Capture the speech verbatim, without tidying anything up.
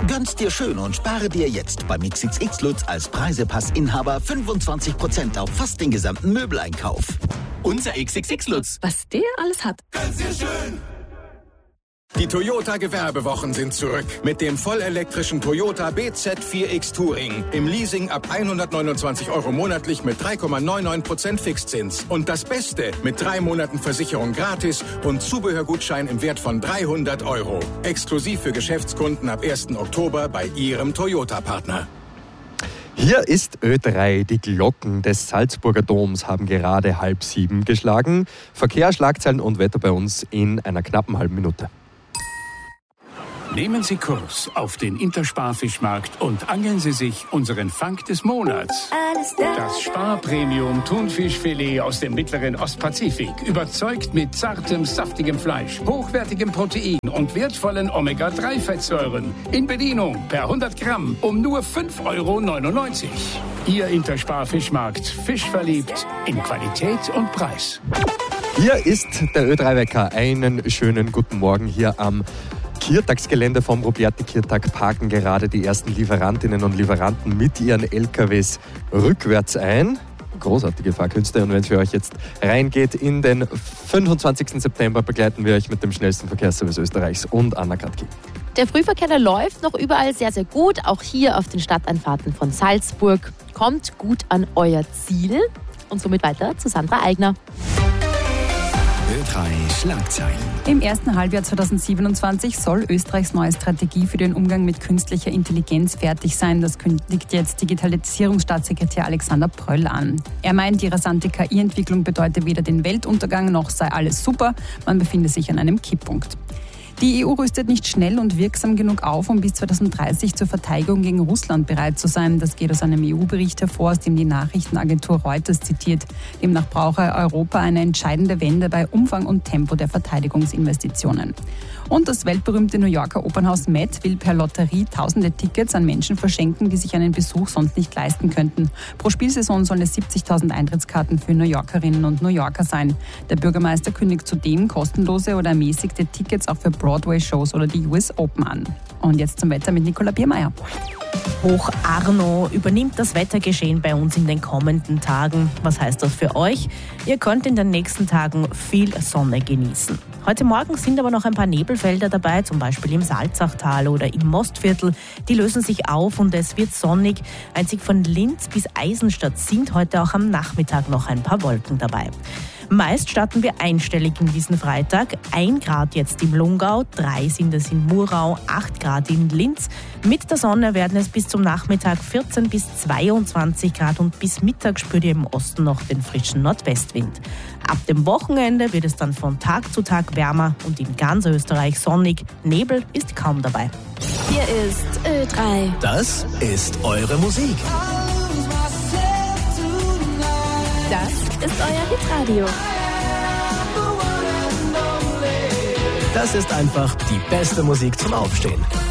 Gönn's dir schön und spare dir jetzt beim X X X Lutz als Preisepass-Inhaber fünfundzwanzig Prozent auf fast den gesamten Möbeleinkauf. Unser X X X Lutz. Was der alles hat. Gönn's dir schön. Die Toyota-Gewerbewochen sind zurück. Mit dem vollelektrischen Toyota B Z vier X Touring. Im Leasing ab hundertneunundzwanzig Euro monatlich mit drei Komma neunundneunzig Prozent Fixzins. Und das Beste, mit drei Monaten Versicherung gratis und Zubehörgutschein im Wert von dreihundert Euro. Exklusiv für Geschäftskunden ab ersten Oktober bei Ihrem Toyota-Partner. Hier ist Ö drei. Die Glocken des Salzburger Doms haben gerade halb sieben geschlagen. Verkehr, Schlagzeilen und Wetter bei uns in einer knappen halben Minute. Nehmen Sie Kurs auf den Interspar-Fischmarkt und angeln Sie sich unseren Fang des Monats. Das Spar-Premium Thunfischfilet aus dem mittleren Ostpazifik. Überzeugt mit zartem, saftigem Fleisch, hochwertigem Protein und wertvollen Omega drei Fettsäuren. In Bedienung per hundert Gramm um nur fünf Euro neunundneunzig. Ihr Interspar-Fischmarkt. Fischverliebt in Qualität und Preis. Hier ist der Ö drei Wecker. Einen schönen guten Morgen hier am Kirtagsgelände vom Roberti-Kirtag parken gerade die ersten Lieferantinnen und Lieferanten mit ihren L K Ws rückwärts ein. Großartige Fahrkünste. Und wenn es für euch jetzt reingeht in den fünfundzwanzigsten September, begleiten wir euch mit dem schnellsten Verkehrsservice Österreichs und Anna Katki. Der Frühverkehr, der läuft noch überall sehr, sehr gut. Auch hier auf den Stadteinfahrten von Salzburg. Kommt gut an euer Ziel. Und somit weiter zu Sandra Eigner. Ö drei Schlagzeilen. Im ersten Halbjahr zweitausendsiebenundzwanzig soll Österreichs neue Strategie für den Umgang mit künstlicher Intelligenz fertig sein. Das kündigt jetzt Digitalisierungsstaatssekretär Alexander Pröll an. Er meint, die rasante K I-Entwicklung bedeutet weder den Weltuntergang noch sei alles super. Man befinde sich an einem Kipppunkt. Die E U rüstet nicht schnell und wirksam genug auf, um bis zweitausenddreißig zur Verteidigung gegen Russland bereit zu sein. Das geht aus einem E U-Bericht hervor, aus dem die Nachrichtenagentur Reuters zitiert. Demnach brauche Europa eine entscheidende Wende bei Umfang und Tempo der Verteidigungsinvestitionen. Und das weltberühmte New Yorker Opernhaus Met will per Lotterie tausende Tickets an Menschen verschenken, die sich einen Besuch sonst nicht leisten könnten. Pro Spielsaison sollen es siebzigtausend Eintrittskarten für New Yorkerinnen und New Yorker sein. Der Bürgermeister kündigt zudem kostenlose oder ermäßigte Tickets auch für Broadway-Shows oder die U S Open an. Und jetzt zum Wetter mit Nicola Biermeier. Hoch Arno übernimmt das Wettergeschehen bei uns in den kommenden Tagen. Was heißt das für euch? Ihr könnt in den nächsten Tagen viel Sonne genießen. Heute Morgen sind aber noch ein paar Nebelfelder dabei, zum Beispiel im Salzachtal oder im Mostviertel. Die lösen sich auf und es wird sonnig. Einzig von Linz bis Eisenstadt sind heute auch am Nachmittag noch ein paar Wolken dabei. Meist starten wir einstellig in diesen Freitag. Ein Grad jetzt im Lungau, drei sind es in Murau, acht Grad in Linz. Mit der Sonne werden es bis zum Nachmittag vierzehn bis zweiundzwanzig Grad und bis Mittag spürt ihr im Osten noch den frischen Nordwestwind. Ab dem Wochenende wird es dann von Tag zu Tag wärmer und in ganz Österreich sonnig. Nebel ist kaum dabei. Hier ist Ö drei. Das ist eure Musik. Das ist euer Hitradio. Das ist einfach die beste Musik zum Aufstehen.